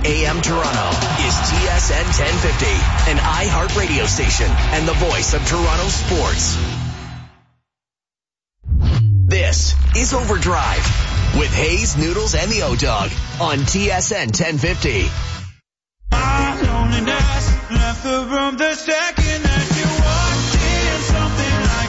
AM Toronto is TSN 1050, an iHeart radio station and the voice of Toronto sports. This is Overdrive with Hayes, Noodles, and the O-Dog on TSN 1050. My loneliness left the room the second that you walked in, something like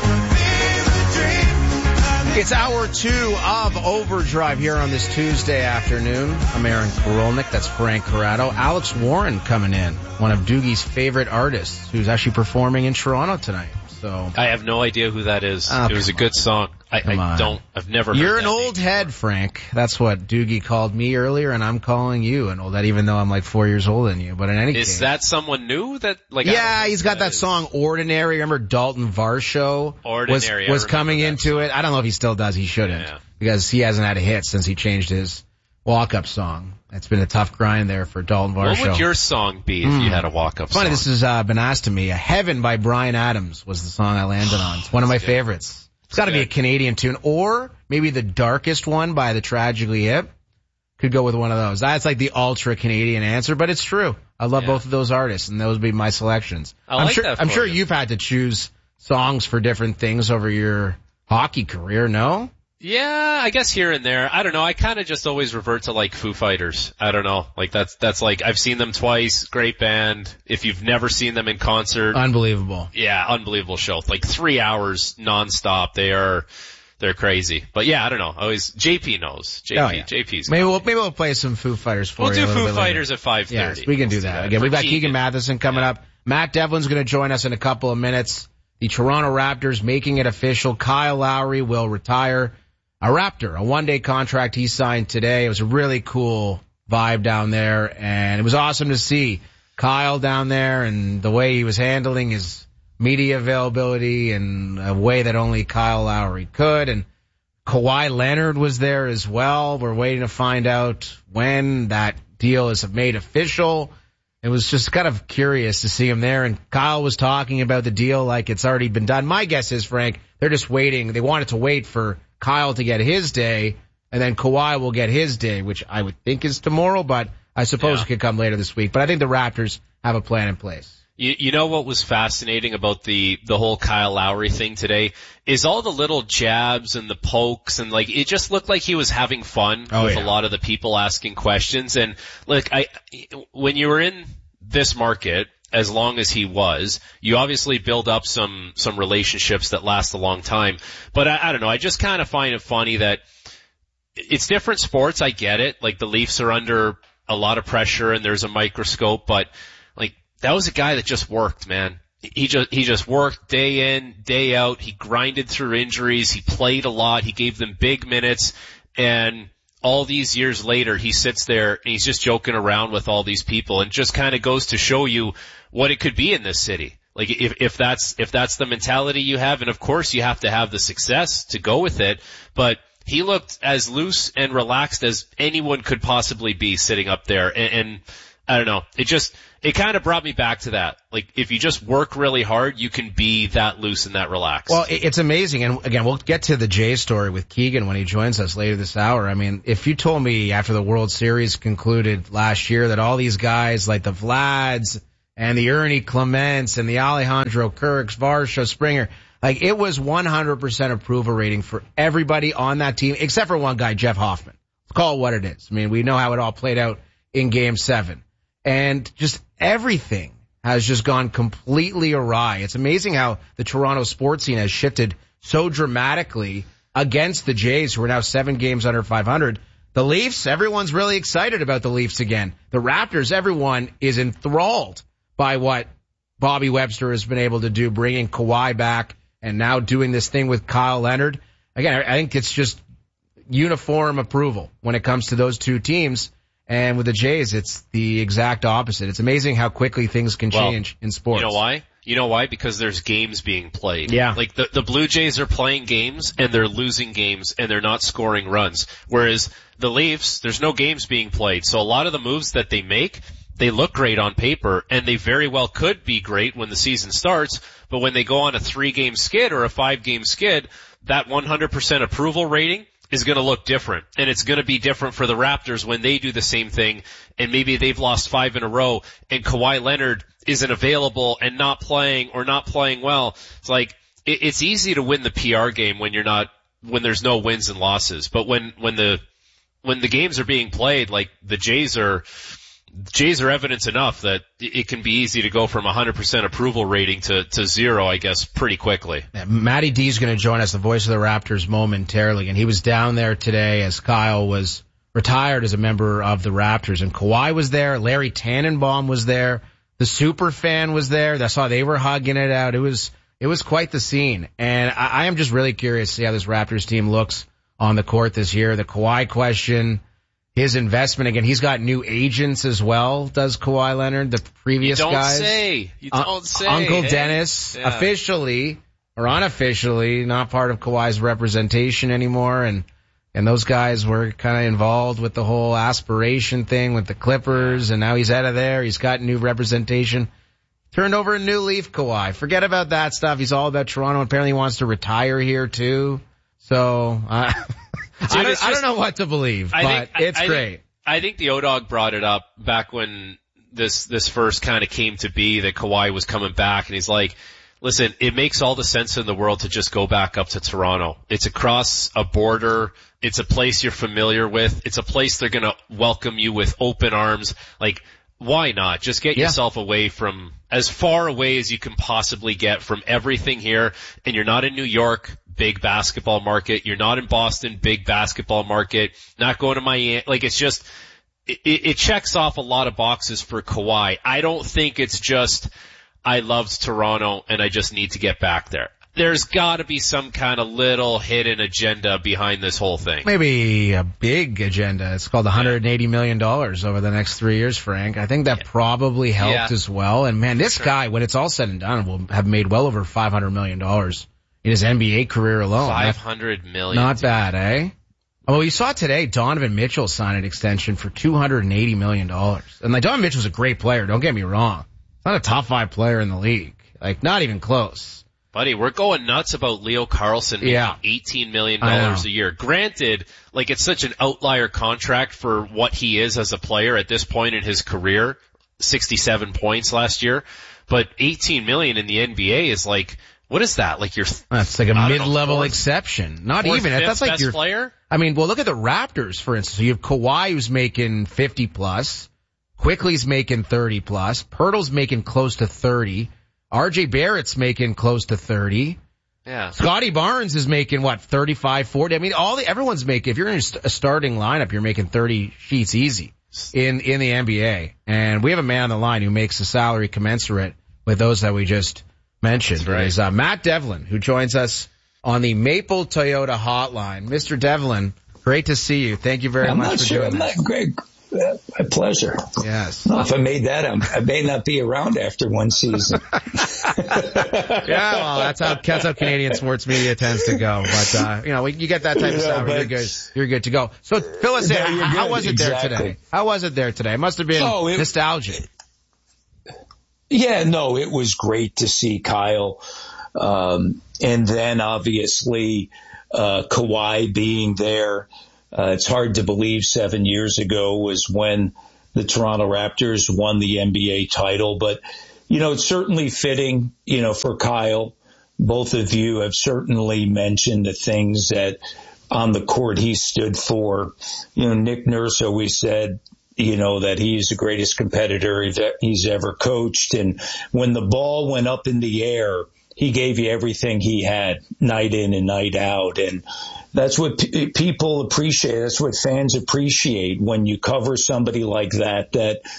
a fever dream. It's hour 2 of Overdrive here on this Tuesday afternoon. I'm Aaron Karolnik. That's Frank Corrado. Alex Warren coming in, one of Doogie's favorite artists, who's actually performing in Toronto tonight. So I have no idea who that is. It was a good song. I've never heard You're an that old head, Frank. That's what Doogie called me earlier, and I'm calling you an old head, even though I'm like 4 years older than you. But in any case. Is that someone new that, like, yeah, he's got that song Ordinary. Remember Dalton Varsho was coming into it. I don't know if he still does. He shouldn't. Yeah. Because he hasn't had a hit since he changed his walk-up song. It's been a tough grind there for Dalton Varsho. What would your song be if you had a walk-up song? Funny, this has been asked to me. Heaven by Bryan Adams was the song I landed on. It's one of my favorites. It's got to be a Canadian tune, or maybe the Darkest One by the Tragically Hip. Could go with one of those. That's like the ultra Canadian answer, but it's true. I love both of those artists, and those would be my selections. I'm sure you've had to choose songs for different things over your hockey career, no? Yeah, I guess here and there. I don't know. I kind of just always revert to like Foo Fighters. I don't know. Like that's like, I've seen them twice. Great band. If you've never seen them in concert. Unbelievable. Yeah, unbelievable show. Like 3 hours nonstop. They're crazy. But yeah, I don't know. JP knows. JP's. Maybe we'll play some Foo Fighters for you. We'll do Foo Fighters at 5:30. Yes, we can do that. Again, we've got Keegan Matheson coming up. Matt Devlin's going to join us in a couple of minutes. The Toronto Raptors making it official. Kyle Lowry will retire. A Raptor, a one-day contract he signed today. It was a really cool vibe down there, and it was awesome to see Kyle down there and the way he was handling his media availability in a way that only Kyle Lowry could. And Kawhi Leonard was there as well. We're waiting to find out when that deal is made official. It was just kind of curious to see him there, and Kyle was talking about the deal like it's already been done. My guess is, Frank, they're just waiting. They wanted to wait for Kyle to get his day, and then Kawhi will get his day, which I would think is tomorrow, but I suppose it could come later this week. But I think the Raptors have a plan in place. You know what was fascinating about the whole Kyle Lowry thing today is all the little jabs and the pokes, and like it just looked like he was having fun with a lot of the people asking questions. And look, when you were in this market, as long as he was, you obviously build up some relationships that last a long time. But I don't know, I just kind of find it funny that it's different sports. I get it. Like the Leafs are under a lot of pressure and there's a microscope, but like that was a guy that just worked, man. He just worked day in, day out. He grinded through injuries. He played a lot. He gave them big minutes, and all these years later, he sits there and he's just joking around with all these people, and just kind of goes to show you what it could be in this city. Like if that's the mentality you have, and of course you have to have the success to go with it, but he looked as loose and relaxed as anyone could possibly be sitting up there. And I don't know, it kind of brought me back to that. Like if you just work really hard, you can be that loose and that relaxed. Well, it's amazing. And again, we'll get to the Jay story with Keegan when he joins us later this hour. I mean, if you told me after the World Series concluded last year that all these guys like the Vlads and the Ernie Clements and the Alejandro Kirks, Varsho, Springer, like it was 100% approval rating for everybody on that team except for one guy, Jeff Hoffman. Let's call it what it is. I mean, we know how it all played out in Game 7. And just everything has just gone completely awry. It's amazing how the Toronto sports scene has shifted so dramatically against the Jays, who are now 7 games under 500. The Leafs, everyone's really excited about the Leafs again. The Raptors, everyone is enthralled by what Bobby Webster has been able to do, bringing Kawhi back and now doing this thing with Kyle Leonard. Again, I think it's just uniform approval when it comes to those two teams. And with the Jays, it's the exact opposite. It's amazing how quickly things can change in sports. You know why? You know why? Because there's games being played. Yeah. Like the Blue Jays are playing games and they're losing games and they're not scoring runs. Whereas the Leafs, there's no games being played. So a lot of the moves that they make, they look great on paper, and they very well could be great when the season starts. But when they go on a 3-game skid or a 5-game skid, that 100% approval rating is going to look different. And it's going to be different for the Raptors when they do the same thing, and maybe they've lost 5 in a row, and Kawhi Leonard isn't available and not playing or not playing well. It's like, it's easy to win the PR game when there's no wins and losses. But when the games are being played, like the Jays are evidence enough that it can be easy to go from 100% approval rating to 0, I guess, pretty quickly. Yeah, Matty D is going to join us, the voice of the Raptors, momentarily. And he was down there today as Kyle was retired as a member of the Raptors. And Kawhi was there. Larry Tannenbaum was there. The super fan was there. I saw they were hugging it out. It was quite the scene. And I am just really curious to see how this Raptors team looks on the court this year. The Kawhi question, his investment, again, he's got new agents as well, does Kawhi Leonard, the previous guys. You don't say. Uncle Dennis, officially or unofficially, not part of Kawhi's representation anymore. And those guys were kind of involved with the whole aspiration thing with the Clippers, and now he's out of there. He's got new representation. Turned over a new leaf, Kawhi. Forget about that stuff. He's all about Toronto. Apparently he wants to retire here too. So, I don't know what to believe, but it's great. I think the O-Dog brought it up back when this first kind of came to be, that Kawhi was coming back, and he's like, listen, it makes all the sense in the world to just go back up to Toronto. It's across a border. It's a place you're familiar with. It's a place they're going to welcome you with open arms. Like, why not? Just get yourself away from, as far away as you can possibly get from everything here. And you're not in New York, big basketball market. You're not in Boston, big basketball market. Not going to Miami. Like, it's just, it checks off a lot of boxes for Kawhi. I don't think it's just, I loved Toronto and I just need to get back there. There's got to be some kind of little hidden agenda behind this whole thing. Maybe a big agenda. It's called $180 million over the next 3 years, Frank. I think that probably helped as well. And man, this guy, when it's all said and done, will have made well over $500 million in his NBA career alone. $500 million. Not bad, eh? Well, you saw today Donovan Mitchell sign an extension for $280 million. And like, Donovan Mitchell's a great player, don't get me wrong. Not a top 5 player in the league. Like, not even close. Buddy, we're going nuts about Leo Carlson making $18 million a year. Granted, like, it's such an outlier contract for what he is as a player at this point in his career. 67 points last year. But $18 million in the NBA is like, what is that? Like, that's like a mid-level exception. Not even. That's like your player. I mean, well, look at the Raptors, for instance. So you have Kawhi, who's making 50 plus. Quickly's making 30 plus. Pirtle's making close to 30. RJ Barrett's making close to 30. Yeah. Scotty Barnes is making, 35, 40? I mean, everyone's making, if you're in a starting lineup, you're making 30 sheets easy in the NBA. And we have a man on the line who makes a salary commensurate with those that we just mentioned. That's right. Is Matt Devlin, who joins us on the Maple Toyota hotline. Mr. Devlin, great to see you. Thank you very much for doing this. Great. My pleasure. Yes. No, if I made that, I may not be around after one season. Yeah, well, that's how Canadian sports media tends to go. But, you get that type of stuff, you're good to go. So fill us in. How was it there today? How was it there today? It must have been nostalgic. Yeah, no, it was great to see Kyle. And then obviously, Kawhi being there. It's hard to believe 7 years ago was when the Toronto Raptors won the NBA title, but, it's certainly fitting, for Kyle. Both of you have certainly mentioned the things that on the court he stood for. Nick Nurse always said, that he's the greatest competitor that he's ever coached. And when the ball went up in the air, he gave you everything he had, night in and night out. And that's what people appreciate. That's what fans appreciate when you cover somebody like that,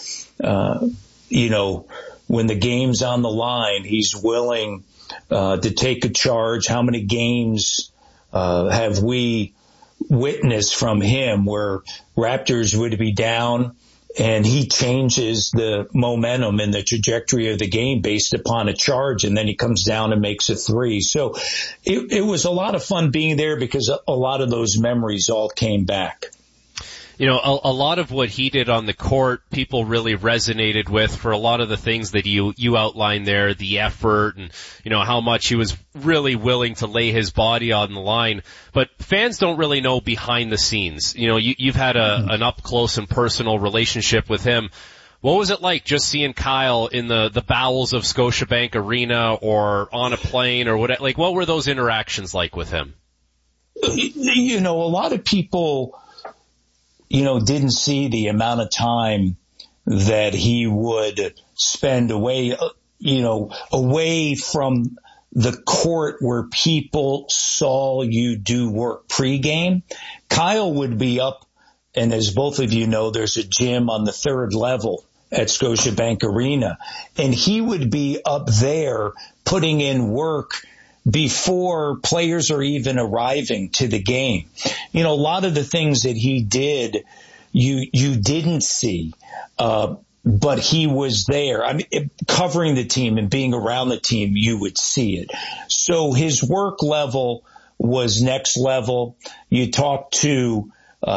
when the game's on the line, he's willing to take a charge. How many games have we witnessed from him where Raptors would be down and he changes the momentum and the trajectory of the game based upon a charge, and then he comes down and makes a three. So it was a lot of fun being there because a lot of those memories all came back. you know, a lot of what he did on the court, people really resonated with for a lot of the things that you outlined there, the effort and, you know, how much he was really willing to lay his body on the line. But fans don't really know behind the scenes. You know, you've had an up close and personal relationship with him. What was it like just seeing Kyle in the bowels of Scotiabank Arena or on a plane or what? Like, what were those interactions like with him? You know, a lot of people, you know, didn't see the amount of time that he would spend away, you know, away from the court where people saw you do work pregame. Kyle would be up, and as both of you know, there's a gym on the third level at Scotiabank Arena, and he would be up there putting in work before players are even arriving to the game. You know, a lot of the things that he did, you didn't see, but he was there. I mean, covering the team and being around the team, you would see it. So his work level was next level. You talk to,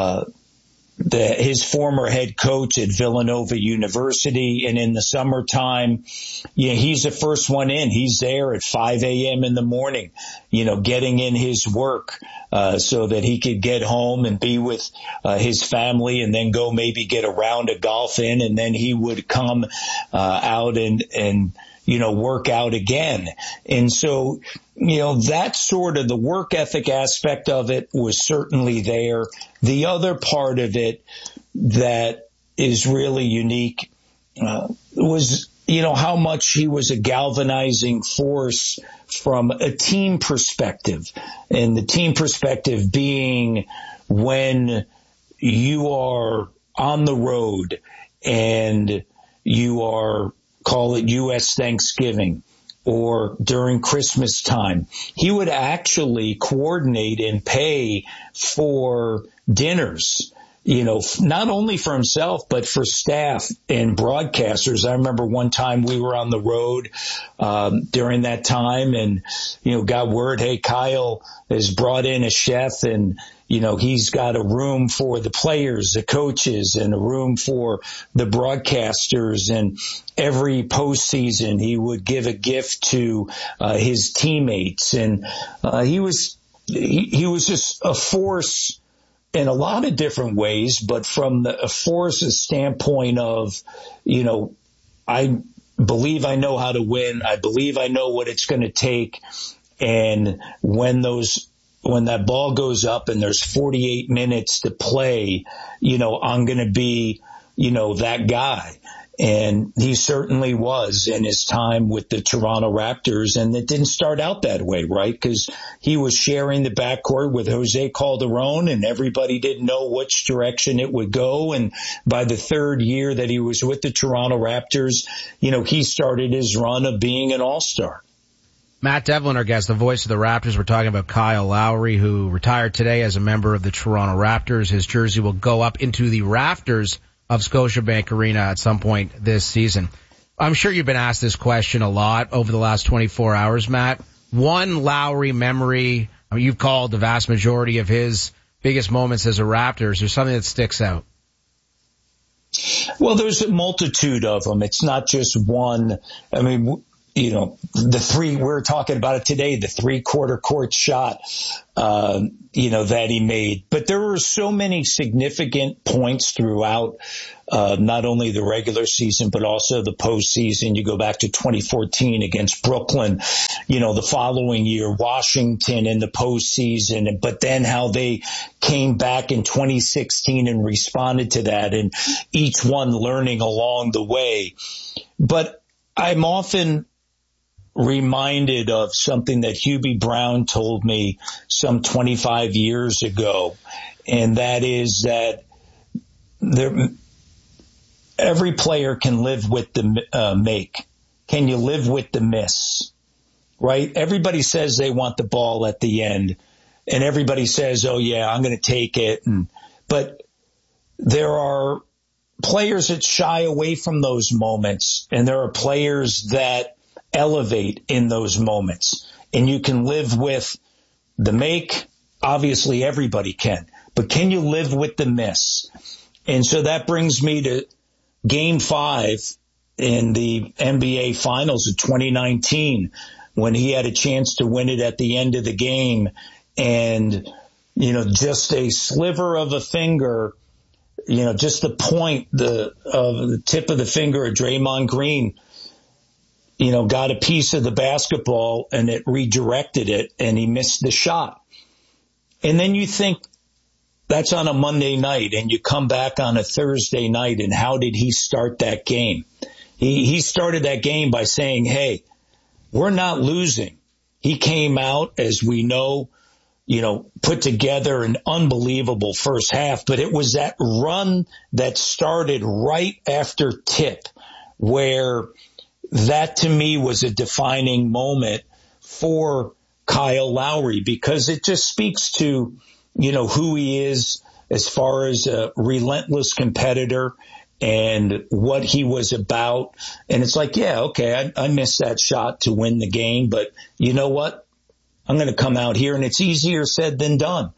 his former head coach at Villanova University, and in the summertime, yeah, he's the first one in. He's there at 5 a.m. in the morning, you know, getting in his work, so that he could get home and be with, his family and then go maybe get a round of golf in, and then he would come, out and, you know, work out again. And so, you know, that's sort of the work ethic aspect of it was certainly there. The other part of it that is really unique, was, you know, how much he was a galvanizing force from a team perspective. And the team perspective being when you are on the road and you are, call it U.S. Thanksgiving or during Christmas time, he would actually coordinate and pay for dinners, you know, not only for himself, but for staff and broadcasters. I remember one time we were on the road, during that time and, you know, got word, hey, Kyle has brought in a chef and, you know, he's got a room for the players, the coaches, and a room for the broadcasters. And every postseason, he would give a gift to his teammates. And he was just a force in a lot of different ways. But from a force's standpoint of, you know, I believe I know how to win. I believe I know what it's going to take. And when that ball goes up and there's 48 minutes to play, you know, I'm going to be, you know, that guy. And he certainly was in his time with the Toronto Raptors. And it didn't start out that way, right? Because he was sharing the backcourt with Jose Calderon and everybody didn't know which direction it would go. And by the third year that he was with the Toronto Raptors, you know, he started his run of being an all-star. Matt Devlin, our guest, the voice of the Raptors. We're talking about Kyle Lowry, who retired today as a member of the Toronto Raptors. His jersey will go up into the rafters of Scotiabank Arena at some point this season. I'm sure you've been asked this question a lot over the last 24 hours, Matt. One Lowry memory, I mean, you've called the vast majority of his biggest moments as a Raptor. Is there something that sticks out? Well, there's a multitude of them. It's not just one. I mean, you know, we're talking about it today, the 3/4 court shot, you know, that he made. But there were so many significant points throughout, not only the regular season, but also the postseason. You go back to 2014 against Brooklyn, you know, the following year, Washington in the postseason, but then how they came back in 2016 and responded to that, and each one learning along the way. But I'm often reminded of something that Hubie Brown told me some 25 years ago, and that is that every player can live with the make. Can you live with the miss? Right? Everybody says they want the ball at the end, and everybody says, oh yeah, I'm going to take it. But there are players that shy away from those moments, and there are players that elevate in those moments. And you can live with the make. Obviously, everybody can. but can you live with the miss? And so that brings me to Game 5 in the NBA Finals of 2019, when he had a chance to win it at the end of the game. And, just a sliver of a finger, just the point of the tip of the finger of Draymond Green, got a piece of the basketball and it redirected it and he missed the shot. And then you think that's on a Monday night and you come back on a Thursday night, and how did he start that game? He started that game by saying, hey, we're not losing. He came out, as we know, put together an unbelievable first half, but it was that run that started right after tip where that to me was a defining moment for Kyle Lowry, because it just speaks to, who he is as far as a relentless competitor and what he was about. And it's like, yeah, okay, I missed that shot to win the game, but you know what? I'm going to come out here, and it's easier said than done.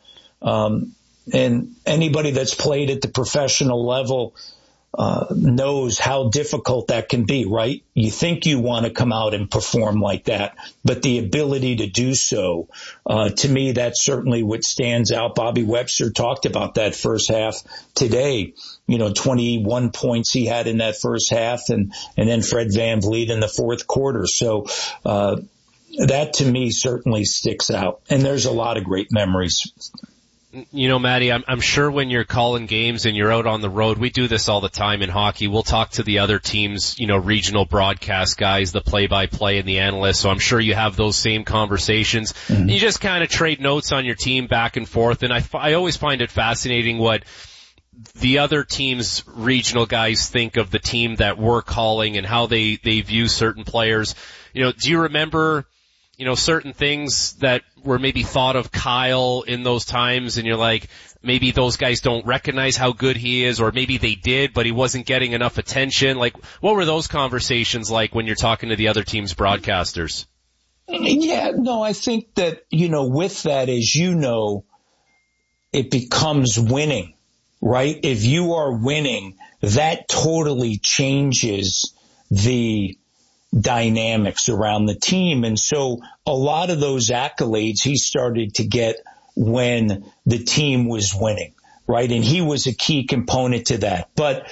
And anybody that's played at the professional level knows how difficult that can be, right? You think you want to come out and perform like that, but the ability to do so, to me, that's certainly what stands out. Bobby Webster talked about that first half today. 21 points he had in that first half, and then Fred VanVleet in the fourth quarter. So, that to me certainly sticks out. And there's a lot of great memories. Matty, I'm sure when you're calling games and you're out on the road, we do this all the time in hockey. We'll talk to the other teams, regional broadcast guys, the play-by-play and the analysts. So I'm sure you have those same conversations. Mm-hmm. You just kind of trade notes on your team back and forth. And I always find it fascinating what the other team's regional guys think of the team that we're calling and how they view certain players. Do you remember certain things that were maybe thought of Kyle in those times, and you're like, maybe those guys don't recognize how good he is, or maybe they did, but he wasn't getting enough attention? Like, what were those conversations like when you're talking to the other team's broadcasters? Yeah, no, I think that, with that, as it becomes winning, right? If you are winning, that totally changes the dynamics around the team. And so a lot of those accolades he started to get when the team was winning, right? And he was a key component to that. But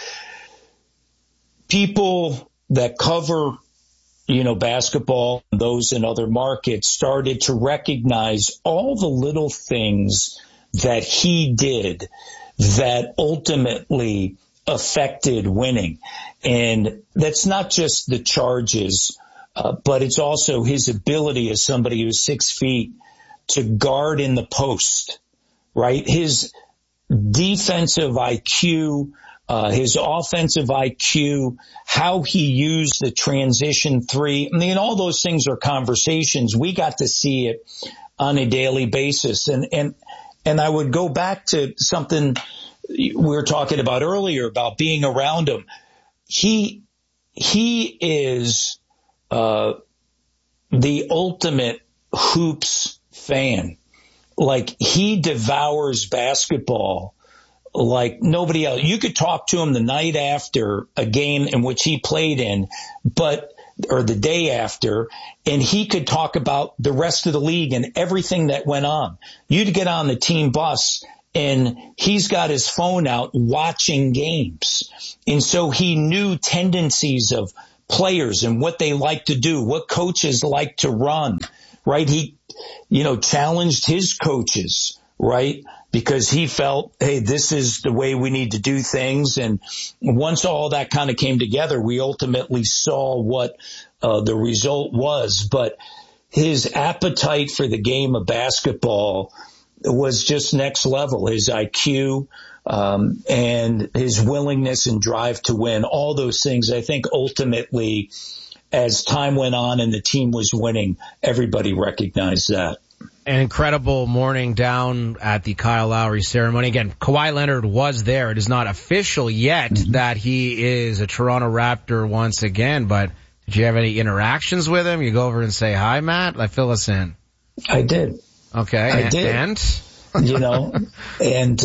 people that cover, basketball, those in other markets, started to recognize all the little things that he did that ultimately affected winning. And that's not just the charges, but it's also his ability as somebody who's 6 feet to guard in the post, right? His defensive IQ, his offensive IQ, how he used the transition three. I mean, all those things are conversations. We got to see it on a daily basis. And I would go back to something we were talking about earlier about being around him. He is the ultimate hoops fan. Like, he devours basketball like nobody else. You could talk to him the night after a game in which he played in, or the day after, and he could talk about the rest of the league and everything that went on. You'd get on the team bus and he's got his phone out watching games. And so he knew tendencies of players and what they like to do, what coaches like to run, right? He, challenged his coaches, right? Because he felt, hey, this is the way we need to do things. And once all that kind of came together, we ultimately saw what the result was. But his appetite for the game of basketball was just next level. His IQ, and his willingness and drive to win, all those things, I think ultimately, as time went on and the team was winning, everybody recognized that. An incredible morning down at the Kyle Lowry ceremony. Again, Kawhi Leonard was there. It is not official yet that he is a Toronto Raptor once again, but did you have any interactions with him? You go over and say hi, Matt? Fill us in. I did. Okay. I did. And? and,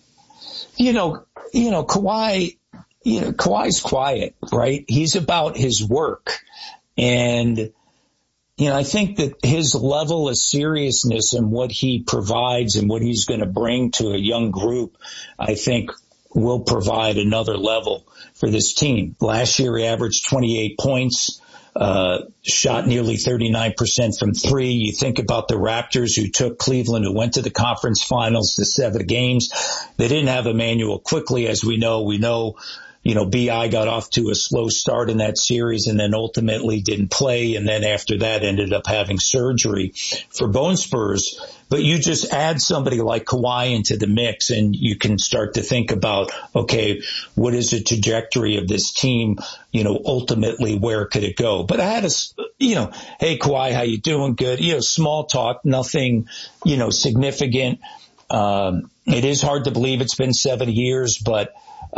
Kawhi, Kawhi's quiet, right? He's about his work. And, I think that his level of seriousness and what he provides and what he's going to bring to a young group, I think will provide another level for this team. Last year, he averaged 28 points, shot nearly 39% from three. You think about the Raptors who took Cleveland, who went to the conference finals to 7 games. They didn't have Emmanuel quickly, as we know. B.I. got off to a slow start in that series and then ultimately didn't play. And then after that ended up having surgery for bone spurs. But you just add somebody like Kawhi into the mix and you can start to think about, okay, what is the trajectory of this team? Ultimately, where could it go? But I had hey, Kawhi, how you doing? Good. Small talk, nothing, significant. It is hard to believe it's been 7 years, but,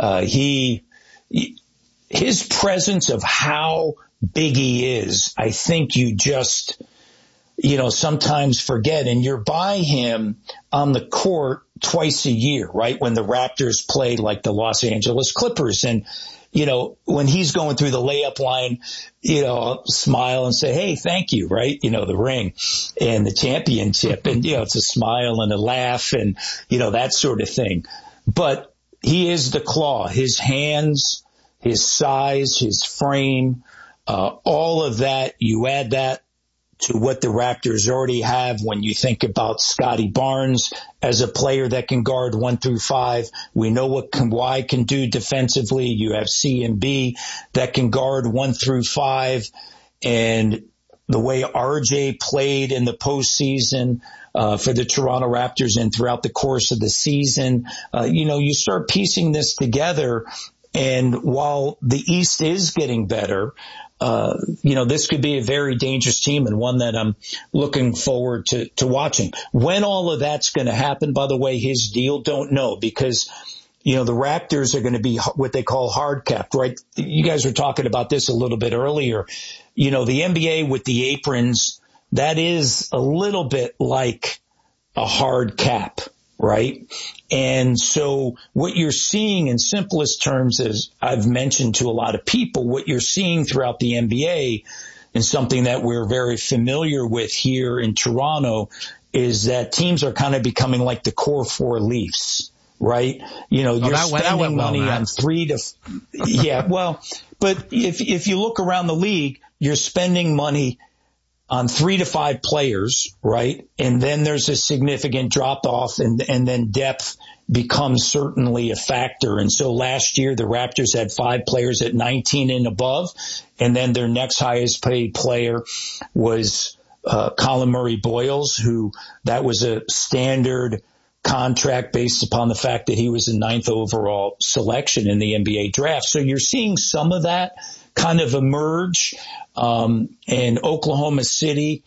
his presence of how big he is, I think you just, sometimes forget, and you're by him on the court twice a year, right? When the Raptors play like the Los Angeles Clippers and, when he's going through the layup line, I'll smile and say, hey, thank you, right? The ring and the championship and, it's a smile and a laugh and, that sort of thing. But he is the claw, his hands, his size, his frame, all of that. You add that to what the Raptors already have when you think about Scotty Barnes as a player that can guard 1 through 5. We know what Kawhi can do defensively. You have C&B that can guard 1 through 5. And the way RJ played in the postseason, for the Toronto Raptors and throughout the course of the season, you start piecing this together. And while the East is getting better, this could be a very dangerous team and one that I'm looking forward to watching. When all of that's going to happen, by the way, his deal, don't know, because, the Raptors are going to be what they call hard capped, right? You guys were talking about this a little bit earlier. The NBA with the aprons, that is a little bit like a hard cap, right? And so what you're seeing in simplest terms, as I've mentioned to a lot of people, what you're seeing throughout the NBA and something that we're very familiar with here in Toronto is that teams are kind of becoming like the core 4 Leafs, right? You're spending money on but if you look around the league, you're spending money on 3 to 5 players, right? And then there's a significant drop off and then depth becomes certainly a factor. And so last year the Raptors had 5 players at 19 and above. And then their next highest paid player was Colin Murray-Boyles, who that was a standard contract based upon the fact that he was the 9th overall selection in the NBA draft. So you're seeing some of that kind of emerge. And Oklahoma City,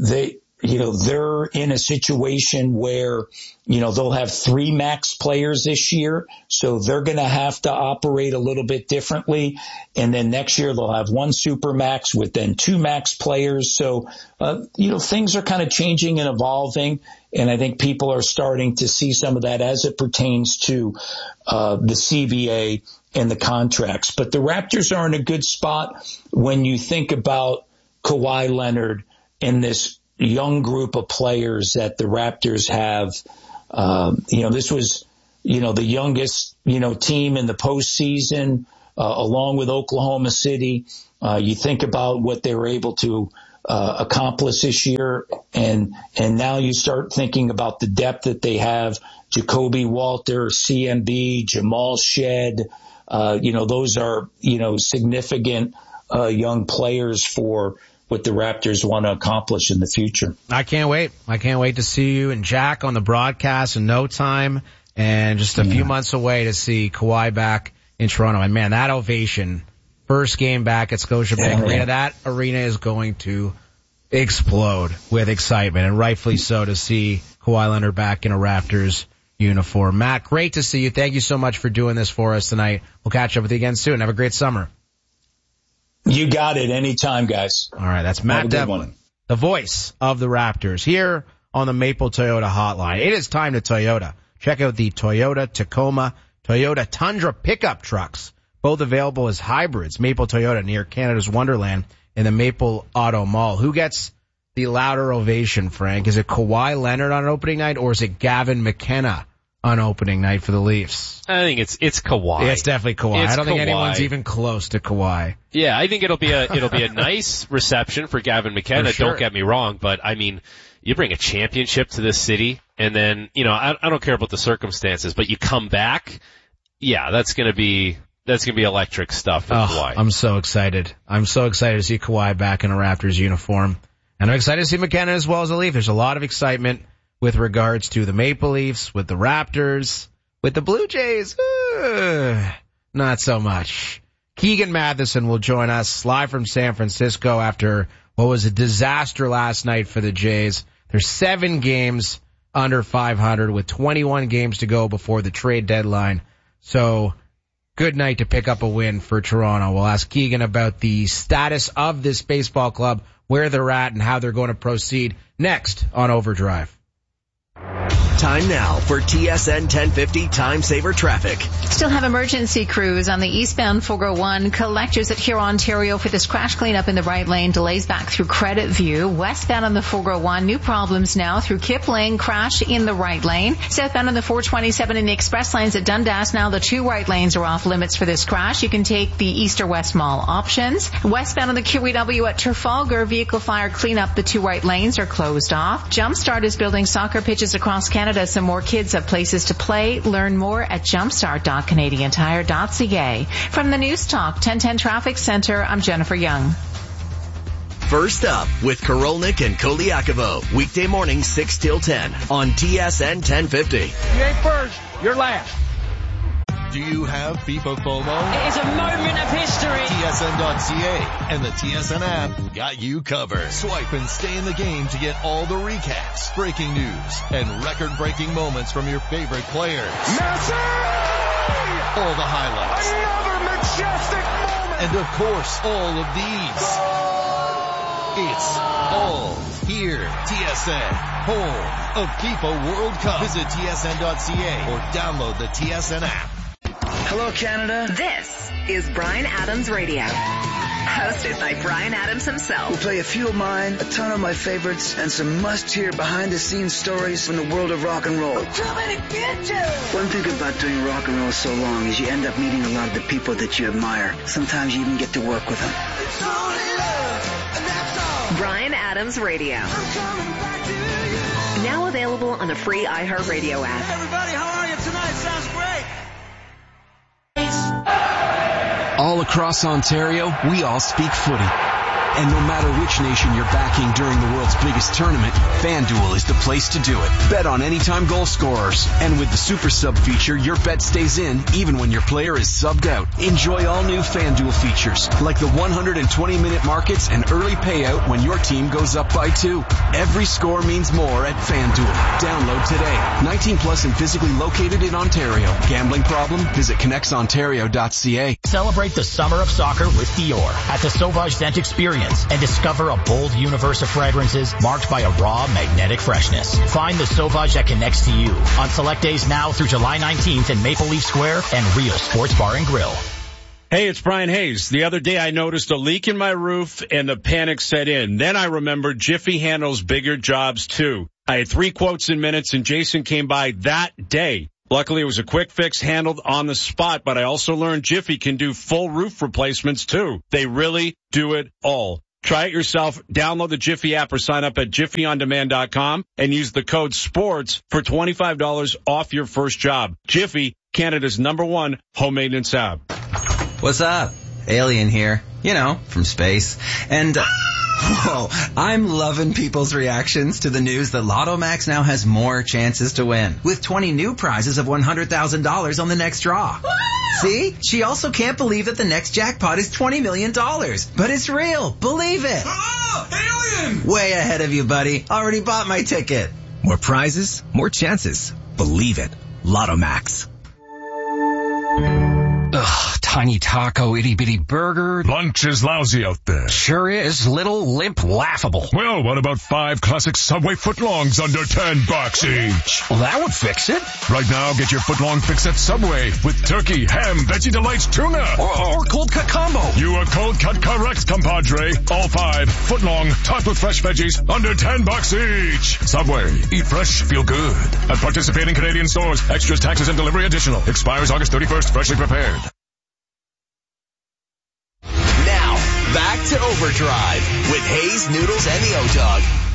they're in a situation where, they'll have 3 max players this year. So they're going to have to operate a little bit differently. And then next year they'll have 1 super max with then 2 max players. So, things are kind of changing and evolving. And I think people are starting to see some of that as it pertains to, the CBA and the contracts. But the Raptors are in a good spot when you think about Kawhi Leonard and this young group of players that the Raptors have. This was, the youngest, team in the postseason, along with Oklahoma City. You think about what they were able to accomplish this year, and now you start thinking about the depth that they have. Jacoby Walter, CMB, Jamal Shed, those are, significant young players for what the Raptors want to accomplish in the future. I can't wait. I can't wait to see you and Jack on the broadcast in no time, and just a few months away to see Kawhi back in Toronto. And man, that ovation, first game back at Scotiabank Arena, that arena is going to explode with excitement, and rightfully so, to see Kawhi Leonard back in a Raptors uniform. Matt, great to see you. Thank you so much for doing this for us tonight. We'll catch up with you again soon. Have a great summer. You got it. Anytime, guys. All right. That's Matt Devlin, the voice of the Raptors, here on the Maple Toyota hotline. It is time to Toyota. Check out the Toyota Tacoma, Toyota Tundra pickup trucks, both available as hybrids. Maple Toyota near Canada's Wonderland in the Maple Auto Mall. Who gets the louder ovation, Frank? Is it Kawhi Leonard on opening night, or is it Gavin McKenna on opening night for the Leafs? I think it's Kawhi. Yeah, it's definitely Kawhi. I don't think anyone's even close to Kawhi. Yeah, I think it'll be a nice reception for Gavin McKenna. Sure. Don't get me wrong, but I mean, you bring a championship to this city, and then, you know, I don't care about the circumstances, but you come back, yeah, that's gonna be electric stuff for Kawhi. I'm so excited. I'm so excited to see Kawhi back in a Raptors uniform. And I'm excited to see McKenna as well as a Leaf. There's a lot of excitement with regards to the Maple Leafs, with the Raptors, with the Blue Jays. Not so much. Keegan Matheson will join us live from San Francisco after what was a disaster last night for the Jays. There's 7 games under 500 with 21 games to go before the trade deadline. So good night to pick up a win for Toronto. We'll ask Keegan about the status of this baseball club, where they're at, and how they're going to proceed next on Overdrive. Time now for TSN 1050 Time Saver Traffic. Still have emergency crews on the eastbound 401. Collectors at Huron, Ontario for this crash cleanup in the right lane. Delays back through Credit View. Westbound on the 401. New problems now through Kipling. Crash in the right lane. Southbound on the 427 in the express lanes at Dundas. Now the 2 right lanes are off limits for this crash. You can take the east or west mall options. Westbound on the QEW at Trafalgar. Vehicle fire cleanup. The 2 right lanes are closed off. Jumpstart is building soccer pitches across Canada. So more kids have places to play. Learn more at jumpstart.canadiantire.ca. From the News Talk 1010 Traffic Center, I'm Jennifer Young. First up with Korolnik and Koliakovo. Weekday morning 6 till 10 on TSN 1050. You ain't first, you're last. Do you have FIFA FOMO? It is a moment of history. TSN.ca and the TSN app got you covered. Swipe and stay in the game to get all the recaps, breaking news, and record-breaking moments from your favorite players. Messi! All the highlights. Another majestic moment! And of course, all of these. It's all here. TSN, home of FIFA World Cup. Visit TSN.ca or download the TSN app. Hello, Canada. This is Bryan Adams Radio, hosted by Bryan Adams himself. We'll play a few of mine, a ton of my favorites, and some must-hear behind-the-scenes stories from the world of rock and roll. Too many bitches! One thing about doing rock and roll so long is you end up meeting a lot of the people that you admire. Sometimes you even get to work with them. It's only love, and that's all. Bryan Adams Radio. I'm coming back to you. Now available on the free iHeartRadio app. Hey everybody, how are you tonight? Sounds great. All across Ontario, we all speak footy. And no matter which nation you're backing during the world's biggest tournament, FanDuel is the place to do it. Bet on anytime goal scorers. And with the Super Sub feature, your bet stays in even when your player is subbed out. Enjoy all new FanDuel features, like the 120-minute markets and early payout when your team goes up by 2. Every score means more at FanDuel. Download today. 19 plus and physically located in Ontario. Gambling problem? Visit connectsontario.ca. Celebrate the summer of soccer with Dior at the Sauvage Scent Experience and discover a bold universe of fragrances marked by a raw, magnetic freshness. Find the Sauvage that connects to you on select days now through July 19th in Maple Leaf Square and Real Sports Bar and Grill. Hey, it's Brian Hayes. The other day I noticed a leak in my roof and the panic set in. Then I remembered Jiffy handles bigger jobs too. I had 3 quotes in minutes and Jason came by that day. Luckily, it was a quick fix handled on the spot, but I also learned Jiffy can do full roof replacements too. They really do it all. Try it yourself. Download the Jiffy app or sign up at jiffyondemand.com and use the code SPORTS for $25 off your first job. Jiffy, Canada's #1 home maintenance app. What's up? Alien here. You know, from space. And, whoa, I'm loving people's reactions to the news that Lotto Max now has more chances to win, with 20 new prizes of $100,000 on the next draw. See? She also can't believe that the next jackpot is $20 million. But it's real. Believe it. Oh, alien! Way ahead of you, buddy. Already bought my ticket. More prizes, more chances. Believe it. Lotto Max. Ugh, tiny taco, itty-bitty burger. Lunch is lousy out there. Sure is. Little, limp, laughable. Well, what about 5 classic Subway footlongs under $10 each? Well, that would fix it. Right now, get your footlong fix at Subway with turkey, ham, Veggie Delights, tuna. Or cold cut combo. You are cold cut correct, compadre. All 5 footlong, topped with fresh veggies, under $10 each. Subway. Eat fresh, feel good. At participating Canadian stores. Extras, taxes, and delivery additional. Expires August 31st. Freshly prepared. Now, back to Overdrive with Hayes, Noodles, and the O-Dog.